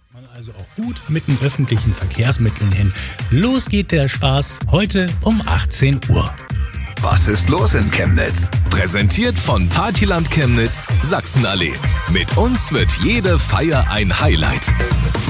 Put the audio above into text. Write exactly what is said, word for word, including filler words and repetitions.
Man also auch gut mit den öffentlichen Verkehrsmitteln hin. Los geht der Spaß heute um achtzehn Uhr. Was ist los in Chemnitz? Präsentiert von Partyland Chemnitz, Sachsenallee. Mit uns wird jede Feier ein Highlight.